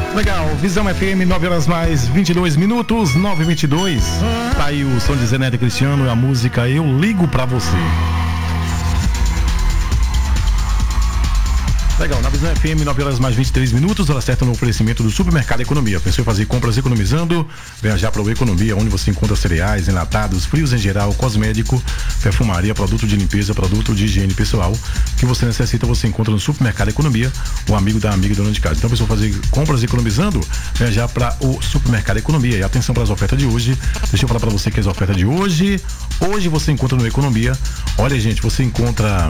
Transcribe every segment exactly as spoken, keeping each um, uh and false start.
Legal, Visão F M, nove horas mais vinte e dois minutos, nove e vinte e dois. Tá aí o som de Zeneto e Cristiano e a música Eu Ligo Pra Você. Legal, na Visão F M, nove horas mais vinte e três minutos, hora certa no oferecimento do Supermercado Economia. Pensou em fazer compras economizando? Venha já para o Economia, onde você encontra cereais, enlatados, frios em geral, cosmético, perfumaria, produto de limpeza, produto de higiene pessoal. O que você necessita, você encontra no Supermercado Economia, o amigo da amiga dona de casa. Então, pensou em fazer compras economizando? Venha já para o Supermercado Economia. E atenção para as ofertas de hoje. Deixa eu falar para você que as ofertas de hoje, hoje você encontra no Economia. Olha, gente, você encontra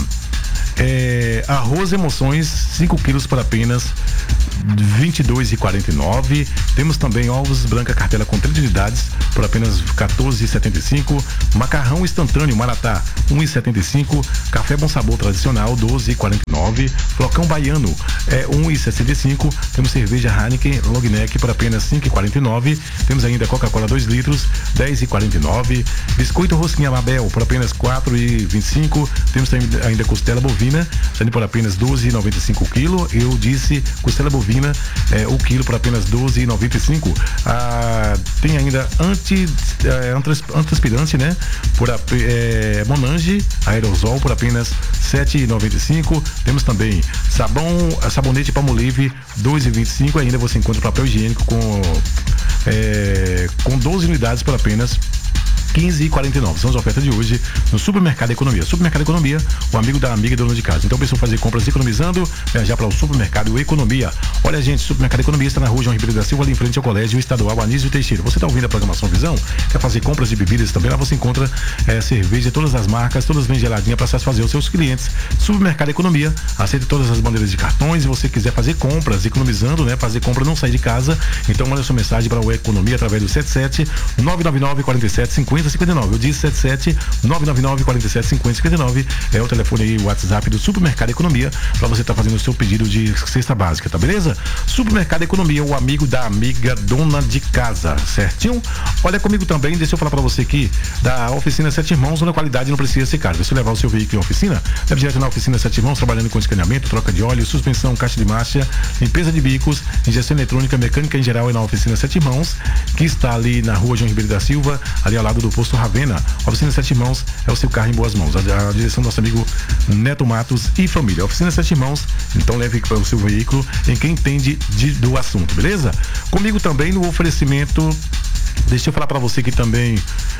É, arroz Emoções, cinco quilos por apenas vinte e dois reais e quarenta e nove centavos. Temos também ovos branca cartela com trinta unidades por apenas quatorze reais e setenta e cinco centavos. Macarrão instantâneo Maratá, um real e setenta e cinco centavos. Café Bom Sabor tradicional, doze reais e quarenta e nove centavos. Flocão Baiano, é, um real e sessenta e cinco centavos. Temos cerveja Heineken Long Neck por apenas cinco reais e quarenta e nove centavos. Temos ainda Coca-Cola dois litros, dez reais e quarenta e nove centavos. Biscoito Rosquinha Mabel por apenas quatro reais e vinte e cinco centavos. Temos também ainda costela bovina, saindo por apenas doze reais e noventa e cinco centavos o quilo. Eu disse costela bovina, é, o quilo por apenas doze reais e noventa e cinco centavos. Ah, tem ainda anti, é, antitranspirante, né? Por é, Monange aerosol por apenas sete reais e noventa e cinco centavos. Temos também sabão, sabonete Palmolive dois reais e vinte e cinco centavos. Ainda você encontra papel higiênico com é, com doze unidades por apenas quinze reais e quarenta e nove centavos. São as ofertas de hoje no Supermercado Economia. Supermercado Economia, o amigo da amiga dona de casa. Então, pensou fazer compras economizando, viajar para o Supermercado Economia. Olha, gente, Supermercado Economia está na rua João Ribeiro da Silva, ali em frente ao Colégio Estadual Anísio Teixeira. Você está ouvindo a programação Visão? Quer fazer compras de bebidas também? Lá você encontra é, cerveja, todas as marcas, todas bem geladinhas para satisfazer os seus clientes. Supermercado Economia aceita todas as bandeiras de cartões. Se você quiser fazer compras economizando, né? Fazer compra, não sair de casa, então manda sua mensagem para o Economia através do sete sete nove nove nove quatro sete cinco zero cinco nove. Eu disse sete sete nove nove nove quatro sete cinco zero cinco nove. É o telefone e o WhatsApp do Supermercado Economia para você estar tá fazendo o seu pedido de cesta básica, tá beleza? Supermercado Economia, o amigo da amiga dona de casa, certinho? Olha comigo também, deixa eu falar para você aqui da oficina Sete Irmãos, onde a qualidade não precisa ser cara. Se você levar o seu veículo em oficina, leve direto na oficina Sete Irmãos, trabalhando com escaneamento, troca de óleo, suspensão, caixa de marcha, limpeza de bicos, injeção eletrônica, mecânica em geral, é na oficina Sete Irmãos, que está ali na rua João Ribeiro da Silva, ali ao lado do posto Ravena. Oficina Sete Irmãos é o seu carro em boas mãos. A, a direção do nosso amigo Neto Matos e família. Oficina Sete Irmãos, então leve para o seu veículo em quem entende de, do assunto, beleza? Comigo também no oferecimento, deixa eu falar para você que também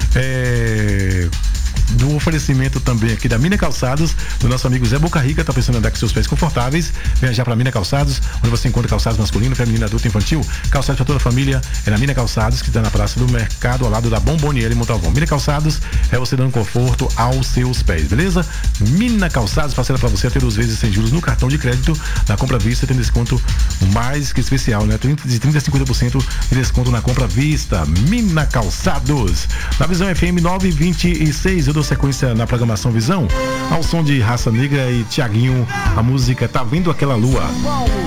é... do oferecimento também aqui da Mina Calçados, do nosso amigo Zé Boca Rica. Tá pensando em andar com seus pés confortáveis? Venha já pra Mina Calçados, onde você encontra calçados masculino, feminino, adulto e infantil. Calçados para toda a família é na Mina Calçados, que está na Praça do Mercado, ao lado da Bomboniere em Montalvão. Mina Calçados é você dando conforto aos seus pés, beleza? Mina Calçados, parcela para você até duas vezes sem juros no cartão de crédito. Na compra à vista tem desconto mais que especial, né? De trinta a cinquenta por cento de desconto na compra à vista. Mina Calçados. Na Visão F M nove e vinte e seis, eu dou sequência na programação Visão ao som de Raça Negra e Tiaguinho. A música Tá Vendo Aquela Lua.